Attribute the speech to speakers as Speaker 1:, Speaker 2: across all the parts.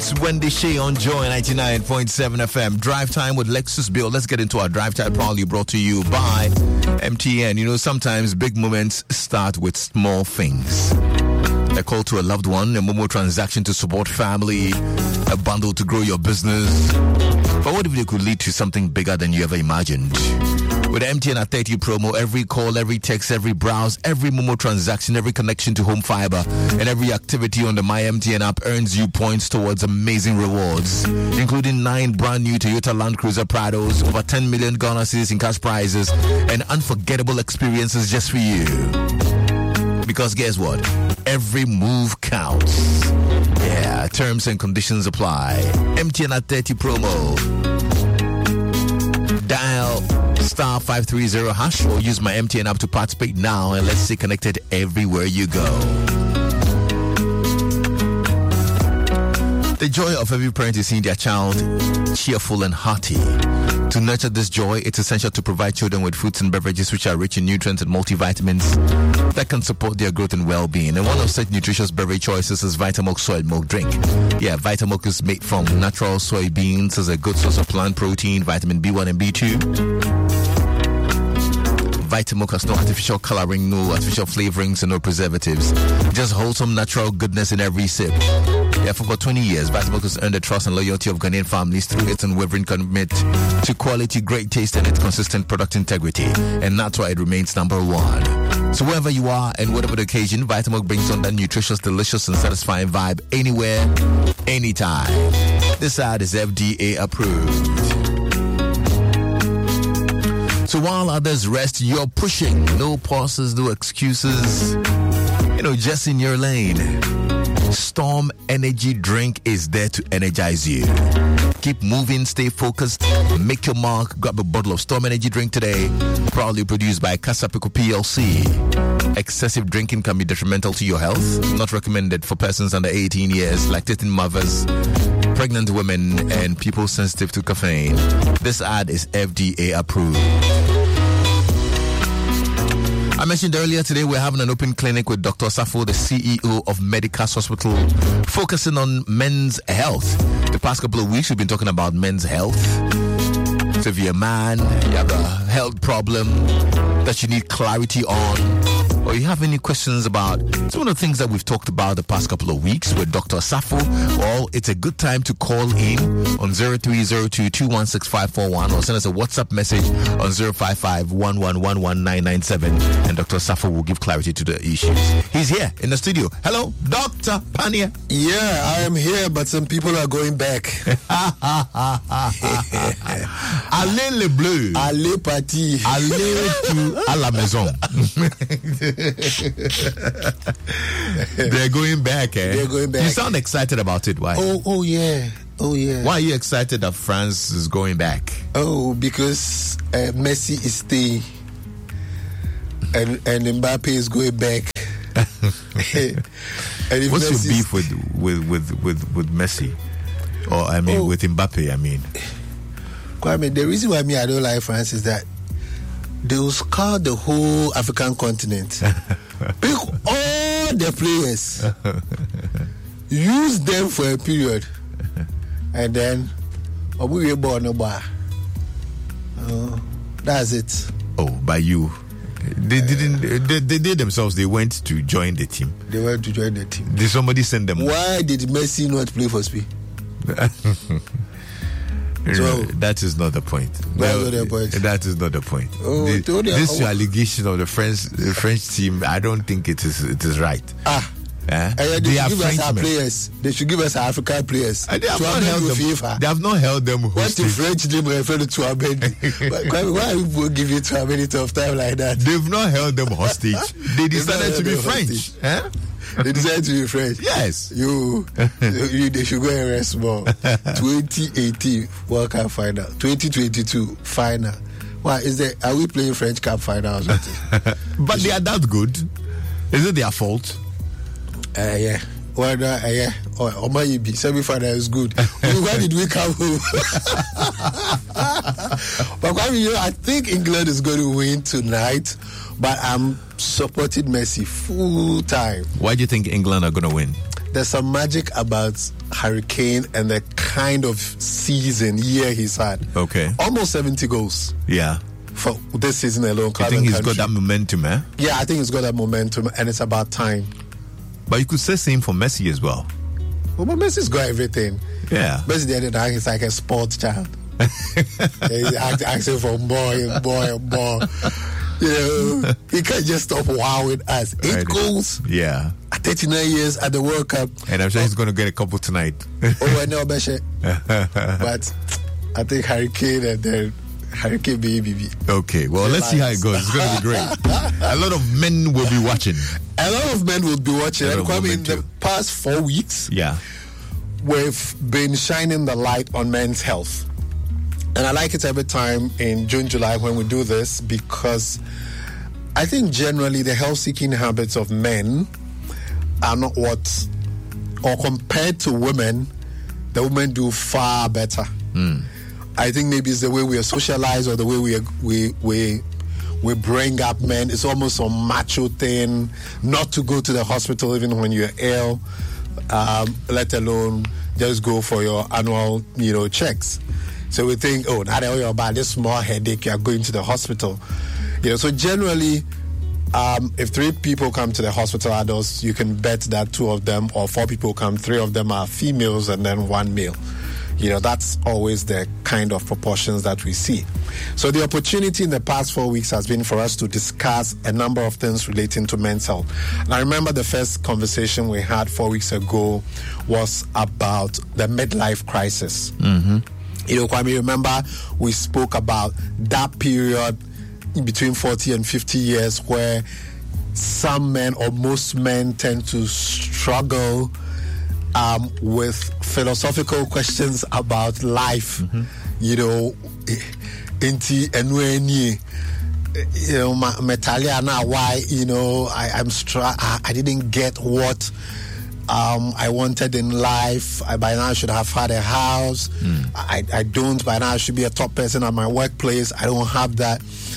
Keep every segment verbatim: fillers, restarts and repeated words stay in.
Speaker 1: It's Wendy Shea on Joy ninety-nine point seven F M. Drive Time with Lexus Bill. Let's get into our Drive Time, proudly brought to you by M T N. You know, sometimes big moments start with small things. A call to a loved one, a Momo transaction to support family, a bundle to grow your business. But what if it could lead to something bigger than you ever imagined? With M T N at thirty promo, every call, every text, every browse, every Momo transaction, every connection to home fiber, and every activity on the My M T N app earns you points towards amazing rewards, including nine brand new Toyota Land Cruiser Prados, over ten million Ghana cedis in cash prizes, and unforgettable experiences just for you. Because guess what? Every move counts. Yeah, terms and conditions apply. M T N at thirty promo. Dial star five three zero hash or use my M T N app to participate now, and let's stay connected everywhere you go. The joy of every parent is seeing their child cheerful and hearty. To nurture this joy, it's essential to provide children with fruits and beverages which are rich in nutrients and multivitamins that can support their growth and well-being. And one of such nutritious beverage choices is Vitamilk soy milk drink. Yeah, Vitamilk is made from natural soybeans as a good source of plant protein, vitamin B one and B two. Vitamilk has no artificial coloring, no artificial flavorings, and no preservatives. Just wholesome, natural goodness in every sip. Yeah, for over twenty years, Vitamilk has earned the trust and loyalty of Ghanaian families through its unwavering commitment to quality, great taste, and its consistent product integrity. And that's why it remains number one. So wherever you are and whatever the occasion, Vitamilk brings on that nutritious, delicious, and satisfying vibe anywhere, anytime. This ad is F D A approved. So while others rest, you're pushing. No pauses, no excuses. You know, just in your lane. Storm Energy Drink is there to energize you. Keep moving, stay focused, make your mark. Grab a bottle of Storm Energy Drink today. Proudly produced by Casapico P L C. Excessive drinking can be detrimental to your health. Not recommended for persons under eighteen years, lactating mothers, pregnant women, and people sensitive to caffeine. This ad is F D A approved. I mentioned earlier today we're having an open clinic with Doctor Safo, the C E O of Medicas Hospital, focusing on men's health. The past couple of weeks we've been talking about men's health. So if you're a man, you have a health problem that you need clarity on, or you have any questions about some of the things that we've talked about the past couple of weeks with Doctor Safo, well, it's a good time to call in on zero three zero two, two one six five four one or send us a WhatsApp message on zero five five, one one one one, nine nine seven, and Doctor Safo will give clarity to the issues. He's here in the studio. Hello, Doctor Pania.
Speaker 2: Yeah, I am here, but some people are going back.
Speaker 1: Allez le bleu.
Speaker 2: Allez parti.
Speaker 1: Allez to à la maison. They're going back, eh?
Speaker 2: They're going back.
Speaker 1: You sound excited about it. Why?
Speaker 2: Oh, oh yeah. Oh, yeah.
Speaker 1: Why are you excited that France is going back?
Speaker 2: Oh, because uh, Messi is staying and, and Mbappe is going back. And if
Speaker 1: What's
Speaker 2: Messi
Speaker 1: your beef with, with, with, with, with Messi? Or, I mean, oh, with Mbappe, I mean.
Speaker 2: Kwame, the reason why me I don't like France is that they will scour the whole African continent. Pick all the players. Use them for a period. And then, oh, we were born about. Uh, that's it.
Speaker 1: Oh, by you. They didn't, they, they did themselves, they went to join the team.
Speaker 2: They went to join the team.
Speaker 1: Did somebody send them?
Speaker 2: Why did Messi not play for Spain?
Speaker 1: So, that is not the point.
Speaker 2: That's
Speaker 1: well,
Speaker 2: not the point.
Speaker 1: That is not the point.
Speaker 2: Oh,
Speaker 1: the, this
Speaker 2: oh.
Speaker 1: allegation of the French the French team, I don't think it is it is right.
Speaker 2: Ah,
Speaker 1: eh?
Speaker 2: they,
Speaker 1: they
Speaker 2: should
Speaker 1: are
Speaker 2: give us our
Speaker 1: Frenchmen.
Speaker 2: players. They should give us our African players.
Speaker 1: And they have not held them. FIFA. They have not held them.
Speaker 2: What's the French name referred to Abedi? why, why you give it to Abedi tough time like that?
Speaker 1: They've not held them hostage. They decided to be French. Eh?
Speaker 2: They decided to be French.
Speaker 1: Yes.
Speaker 2: You, you, they should go and rest more. twenty eighteen World Cup final. twenty twenty-two final. Why is there? Are we playing French Cup final or something?
Speaker 1: But they, they are that good. Is it their fault?
Speaker 2: Uh, yeah. Well, uh, yeah. Or oh, maybe semi-final is good. Why did we come home? But I mean, you know, I think England is going to win tonight. But I'm supporting Messi full time.
Speaker 1: Why do you think England are going to win?
Speaker 2: there's some magic about Harry Kane and the kind of season, year he's had.
Speaker 1: Okay.
Speaker 2: Almost seventy goals.
Speaker 1: Yeah.
Speaker 2: For this season alone.
Speaker 1: I think he's
Speaker 2: country.
Speaker 1: got that momentum, eh?
Speaker 2: Yeah, I think he's got that momentum, and it's about time.
Speaker 1: But you could say same for Messi as well.
Speaker 2: Well, but Messi's got everything.
Speaker 1: Yeah.
Speaker 2: Messi, the other day, he's like a sports child. He's act- asking for more and more and more. You know, he can't just stop wowing us. Eight
Speaker 1: Right.
Speaker 2: goals.
Speaker 1: Yeah.
Speaker 2: At thirty-nine years at the World Cup.
Speaker 1: And I'm sure he's going to get a couple tonight.
Speaker 2: Oh, I know, Beshe. But I think Harry Kane and then Harry Kane baby.
Speaker 1: Okay, well, let's see how it goes. It's going to be great. A lot of men will be watching.
Speaker 2: A lot of men will be watching.
Speaker 1: A lot
Speaker 2: And
Speaker 1: of
Speaker 2: Kwame,
Speaker 1: women
Speaker 2: in the
Speaker 1: too.
Speaker 2: past four weeks,
Speaker 1: Yeah.
Speaker 2: we've been shining the light on men's health. And I like it every time in June, July when we do this, because I think generally the health-seeking habits of men are not what, or compared to women, the women do far better.
Speaker 1: Mm.
Speaker 2: I think maybe it's the way we are socialized or the way we are, we we we bring up men. It's almost a macho thing not to go to the hospital even when you're ill, um, let alone just go for your annual, you know, checks. So we think, oh, now that you're about this small headache, you are going to the hospital. You know, so generally, um, if three people come to the hospital, adults, you can bet that two of them or four people come, three of them are females and then one male. You know, that's always the kind of proportions that we see. So the opportunity in the past four weeks has been for us to discuss a number of things relating to men's health. And I remember the first conversation we had four weeks ago was about the midlife crisis.
Speaker 1: Mm-hmm.
Speaker 2: You know, Kwame, remember we spoke about that period in between forty and fifty years where some men or most men tend to struggle um, with philosophical questions about life. Mm-hmm. You know, inti enweni, you know, metalia na why, you know, I, I'm str- I, I didn't get what Um, I wanted in life. I, by now I should have had a house. Mm. I, I don't. By now I should be a top person at my workplace. I don't have that.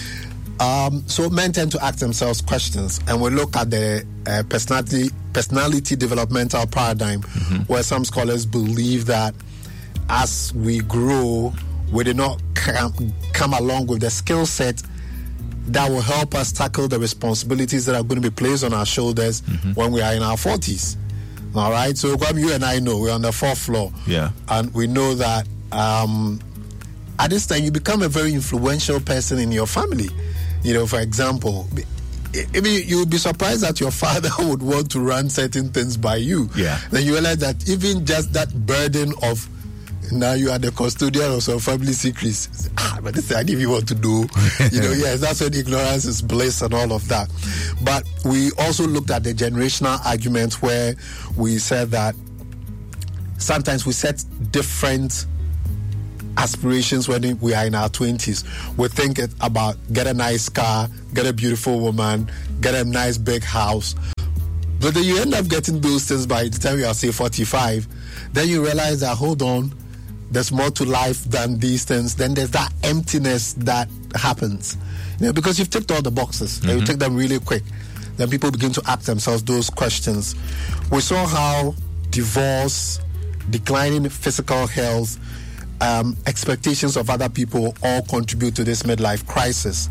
Speaker 2: Um, so men tend to ask themselves questions, and we look at the uh, personality personality developmental paradigm, mm-hmm. where some scholars believe that as we grow, we do not come, come along with the skill set that will help us tackle the responsibilities that are going to be placed on our shoulders mm-hmm. when we are in our forties. All right, so you and I know we're on the fourth floor.
Speaker 1: Yeah.
Speaker 2: And we know that um, at this time you become a very influential person in your family. You know, for example, I mean, you would be surprised that your father would want to run certain things by you.
Speaker 1: Yeah.
Speaker 2: Then you realize that even just that burden of now you are the custodian of some family secrets. Ah, but this I didn't even want to do. You know, yes, that's when ignorance is bliss and all of that. But we also looked at the generational argument where we said that sometimes we set different aspirations when we are in our twenties. We think it about get a nice car, get a beautiful woman, get a nice big house. But then you end up getting those things by the time you are, say, forty-five. Then you realize that, hold on, there's more to life than these things. Then there's that emptiness that happens. You know, because you've ticked all the boxes. Mm-hmm. And you tick them really quick. Then people begin to ask themselves those questions. We saw how divorce, declining physical health, um, expectations of other people all contribute to this midlife crisis.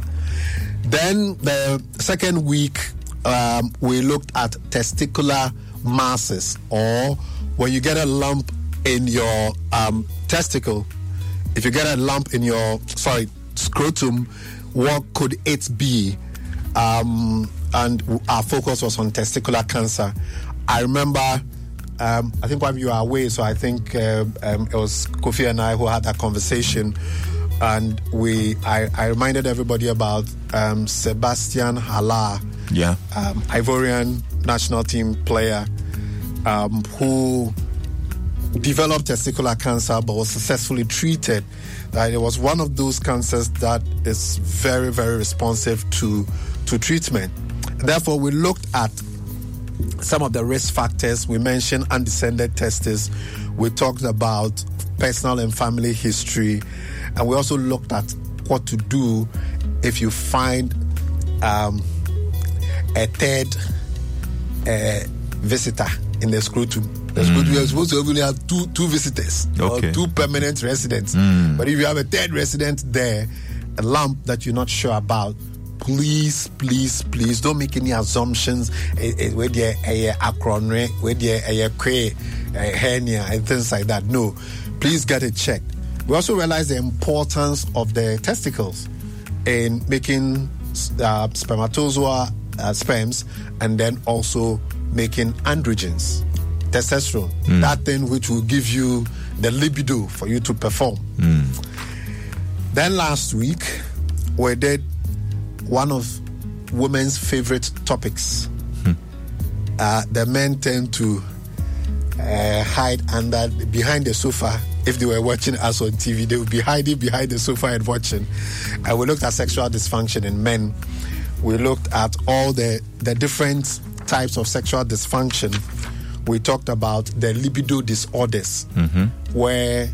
Speaker 2: Then the second week, um, we looked at testicular masses, or when you get a lump in your um, testicle, if you get a lump in your, sorry, scrotum, what could it be? Um, and our focus was on testicular cancer. I remember, um, I think while you were away, so I think uh, um, it was Kofi and I who had that conversation, and we, I, I reminded everybody about um, Sebastian Haller,
Speaker 1: yeah,
Speaker 2: um, Ivorian national team player, um, who developed testicular cancer but was successfully treated. That it was one of those cancers that is very, very responsive to, to treatment. Therefore, we looked at some of the risk factors. We mentioned undescended testes. We talked about personal and family history. And we also looked at what to do if you find um, a third uh, visitor in the scrotum. The mm. scrotum, you're supposed to only have two two visitors okay. or two permanent residents. Mm. But if you have a third resident there, a lump that you're not sure about, please, please, please don't make any assumptions where there a acron, where there a hernia and things like that. No, please get it checked. We also realize the importance of the testicles in making uh, spermatozoa uh, sperms, and then also making androgens, testosterone, mm. that thing which will give you the libido for you to perform. Mm. Then last week we did one of women's favorite topics. Mm. Uh, the men tend to uh, hide under behind the sofa. If they were watching us on T V, they would be hiding behind the sofa and watching. And we looked at sexual dysfunction in men. We looked at all the, the different types of sexual dysfunction. We talked about the libido disorders, mm-hmm. where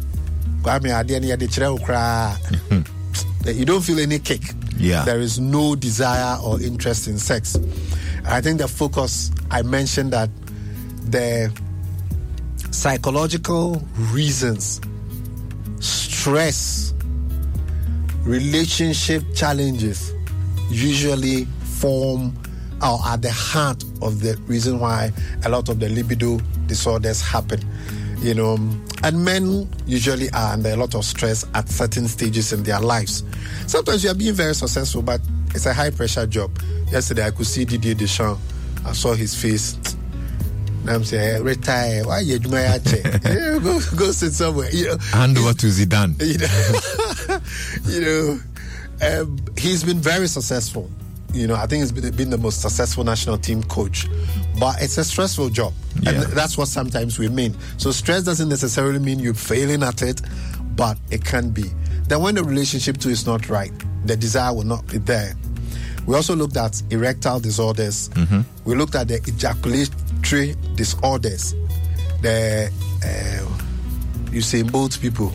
Speaker 2: you don't feel any kick.
Speaker 1: Yeah.
Speaker 2: There is no desire or interest in sex. I think the focus, I mentioned that the psychological reasons, stress, relationship challenges usually form or are the heart of the reason why a lot of the libido disorders happen. You know, and men usually are under a lot of stress at certain stages in their lives. Sometimes you are being very successful, but it's a high pressure job. Yesterday I could see Didier Deschamps. I saw his face. I'm saying, retire. Why you do my go go sit somewhere. You know,
Speaker 1: hand over to Zidane.
Speaker 2: You know, you know um, he's been very successful. You know, I think he's been, been the most successful national team coach. But it's a stressful job, yeah. and that's what sometimes we mean. So stress doesn't necessarily mean you're failing at it, but it can be. Then when the relationship too is not right, the desire will not be there. We also looked at erectile disorders. Mm-hmm. We looked at the ejaculatory disorders. The uh, you say both people.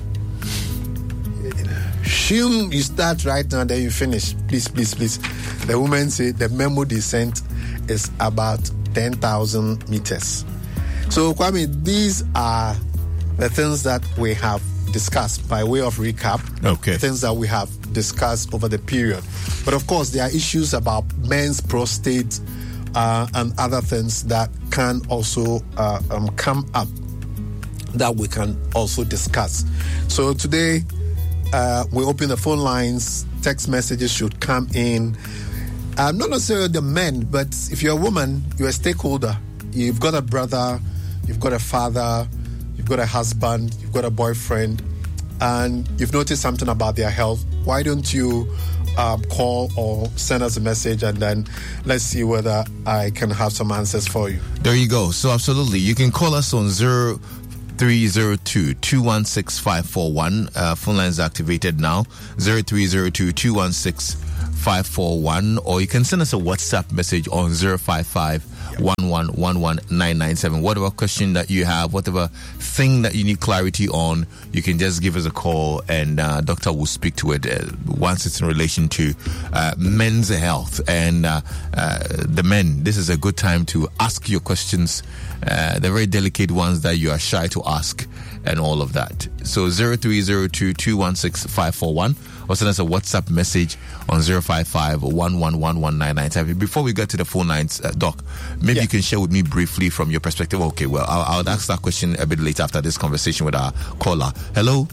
Speaker 2: Assume you start right now, then you finish. Please, please, please. The woman said the memo descent is about ten thousand meters. So, Kwame, these are the things that we have discussed by way of recap.
Speaker 1: Okay.
Speaker 2: The things that we have discussed over the period. But of course, there are issues about men's prostate uh, and other things that can also uh, um, come up that we can also discuss. So today, uh, we open the phone lines. Text messages should come in. Um, not necessarily the men, but if you're a woman, you're a stakeholder. You've got a brother, you've got a father, you've got a husband, you've got a boyfriend, and you've noticed something about their health. Why don't you um, call or send us a message, and then let's see whether I can have some answers for you.
Speaker 1: There you go. So absolutely, you can call us on zero three zero two, two one six, five four one. Uh, phone lines are activated now. zero three zero two, two one six, five four one, or you can send us a WhatsApp message on zero five five, one one one one, nine nine seven. Whatever question that you have, whatever thing that you need clarity on, you can just give us a call, and uh, doctor will speak to it uh, once it's in relation to uh, men's health and uh, uh, the men. This is a good time to ask your questions, uh, the very delicate ones that you are shy to ask, and all of that. So zero three zero two, two one six, five four one, or send us a WhatsApp message on zero five five, one one one one, nine nine seven. Before we get to the phone lines, uh, Doc, maybe yeah. you can share with me briefly from your perspective. Okay, well, I'll, I'll ask that question a bit later after this conversation with our caller. Hello?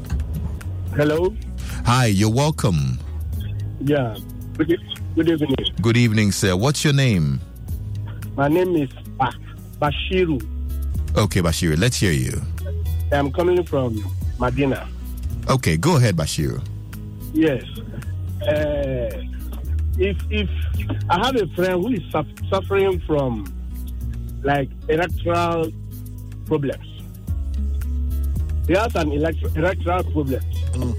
Speaker 3: Hello?
Speaker 1: Hi, you're welcome.
Speaker 3: Yeah, good, good evening.
Speaker 1: Good evening, sir. What's your name?
Speaker 3: My name is ba- Bashiru.
Speaker 1: Okay, Bashiru, let's hear you.
Speaker 3: I'm coming from Medina.
Speaker 1: Okay, go ahead, Bashiru.
Speaker 3: Yes. Uh, if if I have a friend who is su- suffering from like erectile problems, he has an electro- erectile problem. Mm.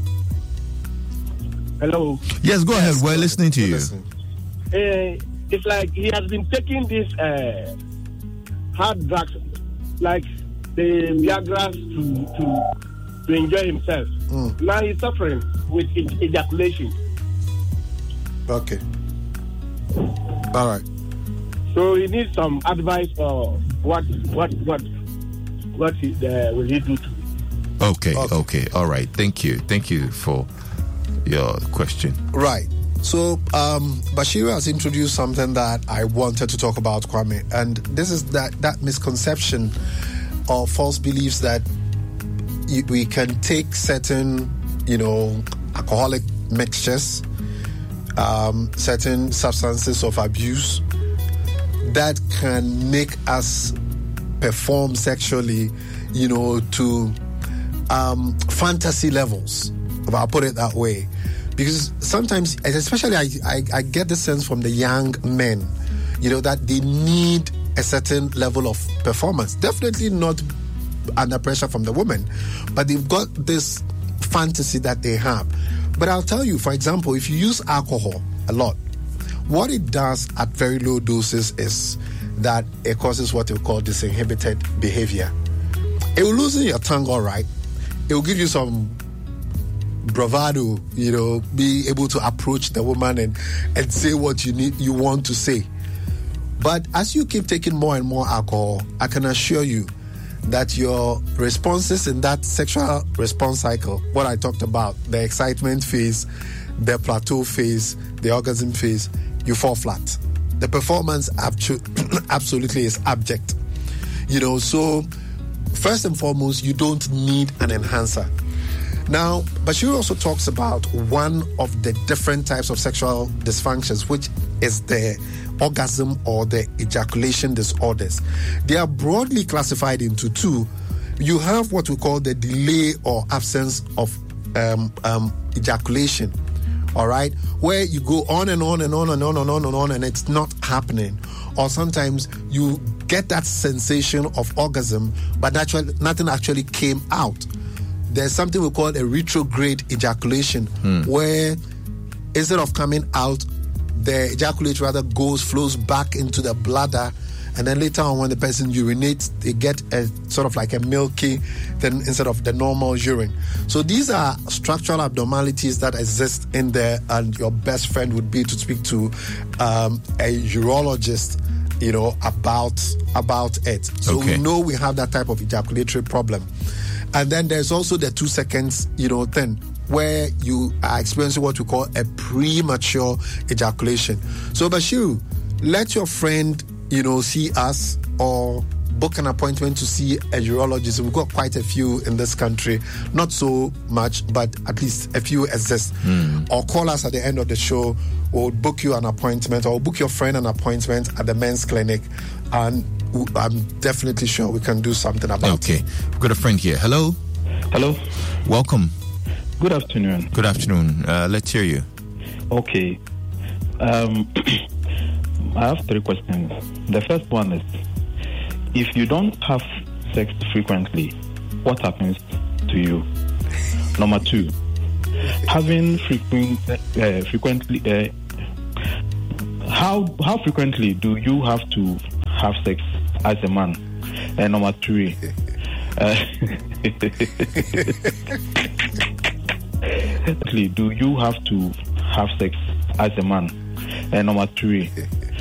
Speaker 3: Hello.
Speaker 1: Yes, go ahead. We're listening to you.
Speaker 3: Uh, it's like he has been taking this uh, hard drugs, like the Viagra to to to enjoy himself. Mm. Now he's suffering with e- ejaculation.
Speaker 2: Okay. All right.
Speaker 3: So he needs some advice or what what what what he, uh, will he do to me?
Speaker 1: Okay, okay, okay, all right. Thank you. Thank you for your question.
Speaker 2: Right. So um, Bashir has introduced something that I wanted to talk about, Kwame, and this is that, that misconception or false beliefs that you, we can take certain, you know, alcoholic mixtures, um, certain substances of abuse that can make us perform sexually, you know, to um, fantasy levels, if I'll put it that way. Because sometimes, especially I, I, I get the sense from the young men, you know, that they need a certain level of performance. Definitely not under pressure from the women, but they've got this fantasy that they have. But I'll tell you, for example, if you use alcohol a lot, what it does at very low doses is that it causes what we call disinhibited behavior. It will loosen your tongue, all right. It will give you some bravado, you know, be able to approach the woman and, and say what you need, you want to say. But as you keep taking more and more alcohol, I can assure you that your responses in that sexual response cycle, what I talked about, the excitement phase, the plateau phase, the orgasm phase, you fall flat. The performance absolutely is abject. You know, so first and foremost, you don't need an enhancer. Now, Bashir also talks about one of the different types of sexual dysfunctions, which is the orgasm or the ejaculation disorders. They are broadly classified into two. You have what we call the delay or absence of um, um, ejaculation, all right, where you go on and on and on and on and on and on and it's not happening. Or sometimes you get that sensation of orgasm, but actually, nothing actually came out. There's something we call a retrograde ejaculation, hmm. where instead of coming out, the ejaculate rather goes, flows back into the bladder, and then later on when the person urinates, they get a sort of like a milky then instead of the normal urine. So these are structural abnormalities that exist in there, and your best friend would be to speak to um, a urologist, you know, about about it. So okay. we know we have that type of ejaculatory problem. And then there's also the two seconds, you know, thing where you are experiencing what we call a premature ejaculation. So Bashir, let your friend, you know, see us or book an appointment to see a urologist. We've got quite a few in this country, not so much, but at least a few exist. Mm. Or call us at the end of the show. We'll book you an appointment, or book your friend an appointment at the men's clinic, and I'm definitely sure we can do something about
Speaker 1: okay. it. Okay, we've got a friend here. Hello.
Speaker 4: Hello.
Speaker 1: Welcome.
Speaker 4: Good afternoon.
Speaker 1: Good afternoon. Uh, let's hear you.
Speaker 4: Okay. Um, I have three questions. The first one is, if you don't have sex frequently, what happens to you? Number two, having frequent, uh, frequently, uh, how how frequently do you have to have sex as a man? And number three, uh, do you have to have sex as a man? And number three,